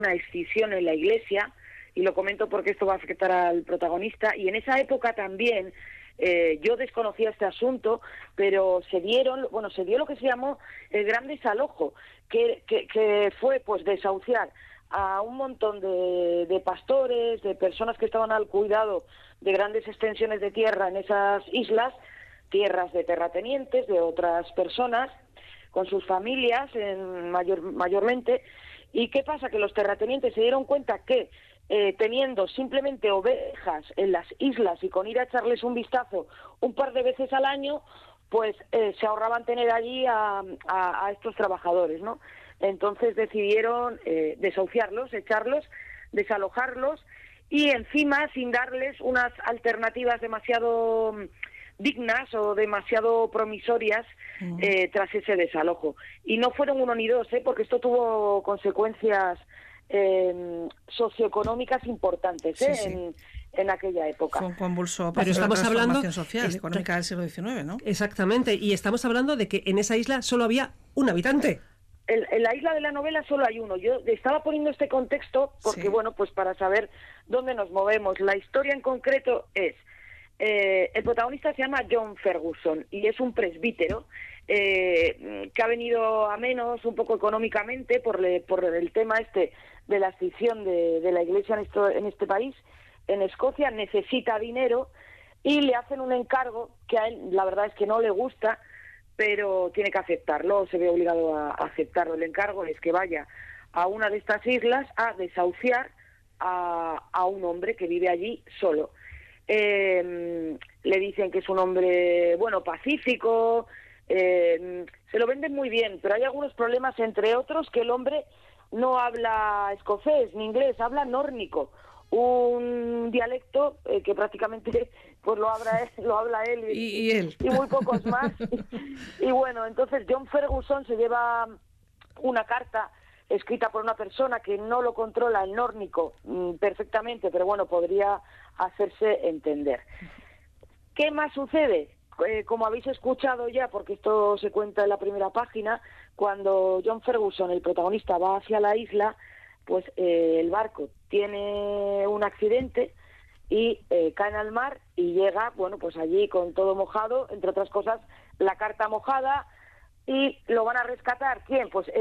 una escisión en la Iglesia, y lo comento porque esto va a afectar al protagonista, y en esa época también, yo desconocía este asunto, pero se dio lo que se llamó el gran desalojo, que fue pues desahuciar a un montón de pastores, de personas que estaban al cuidado de grandes extensiones de tierra en esas islas, tierras de terratenientes, de otras personas, con sus familias mayormente. ¿Y qué pasa? Que los terratenientes se dieron cuenta que teniendo simplemente ovejas en las islas y con ir a echarles un vistazo un par de veces al año, pues se ahorraban tener allí a estos trabajadores, ¿no? Entonces decidieron desahuciarlos, echarlos, desalojarlos, y encima sin darles unas alternativas demasiado dignas o demasiado promisorias tras ese desalojo. Y no fueron uno ni dos, porque esto tuvo consecuencias socioeconómicas importantes Sí. en aquella época. Fue un convulso Pero estamos hablando transformación social, económica del siglo XIX, ¿no? Exactamente, y estamos hablando de que en esa isla solo había un habitante. En la isla de la novela solo hay uno. Yo estaba poniendo este contexto porque, pues para saber dónde nos movemos. La historia en concreto es, el protagonista se llama John Ferguson y es un presbítero que ha venido a menos un poco económicamente por el tema de la escisión de la Iglesia en este país, en Escocia. Necesita dinero y le hacen un encargo que a él la verdad es que no le gusta, pero tiene que aceptarlo, se ve obligado a aceptarlo. El encargo es que vaya a una de estas islas a desahuciar a un hombre que vive allí solo. Le dicen que es un hombre, pacífico, se lo venden muy bien, pero hay algunos problemas, entre otros que el hombre no habla escocés ni inglés, habla nórnico, un dialecto que prácticamente pues lo habla él y muy pocos más. Y bueno, entonces John Ferguson se lleva una carta escrita por una persona que no lo controla el nórnico perfectamente, pero bueno, podría hacerse entender. ¿Qué más sucede? Como habéis escuchado ya, porque esto se cuenta en la primera página, cuando John Ferguson, el protagonista, va hacia la isla, pues el barco tiene un accidente y caen al mar y llega, pues allí con todo mojado, entre otras cosas, la carta mojada, y lo van a rescatar. ¿Quién? Pues